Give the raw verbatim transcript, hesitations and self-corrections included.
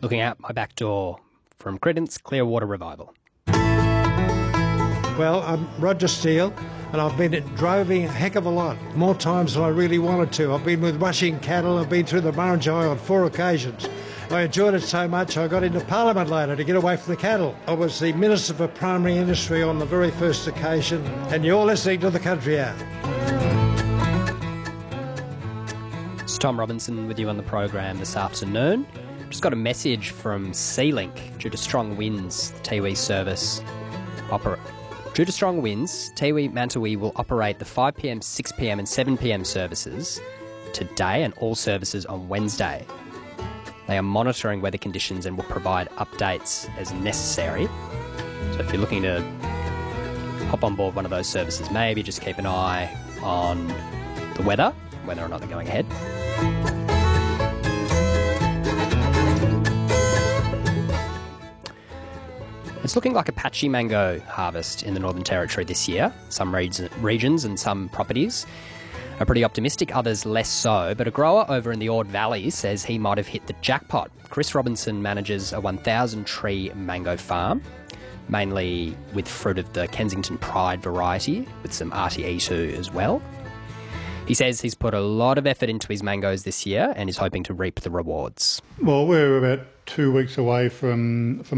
Looking out my back door from Credence Clearwater Revival. Well, I'm Roger Steele, and I've been droving a heck of a lot, more times than I really wanted to. I've been with rushing cattle, I've been through the Murrumbidgee on four occasions. I enjoyed it so much I got into Parliament later to get away from the cattle. I was the Minister for Primary Industry on the very first occasion, and you're listening to The Country Hour. It's Tom Robinson with you on the program this afternoon. Just got a message from Sealink. Due to strong winds, the Tiwi service opera. Due to strong winds, Tiwi Mantawui will operate the five p m, six p m and seven p m services today and all services on Wednesday. They are monitoring weather conditions and will provide updates as necessary. So if you're looking to hop on board one of those services, maybe just keep an eye on the weather, whether or not they're going ahead. It's looking like a patchy mango harvest in the Northern Territory this year. Some regions and some properties are pretty optimistic, others less so. But a grower over in the Ord Valley says he might have hit the jackpot. Chris Robinson manages a one thousand tree mango farm, mainly with fruit of the Kensington Pride variety, with some R T E too as well. He says he's put a lot of effort into his mangoes this year and is hoping to reap the rewards. Well, we're about two weeks away from, from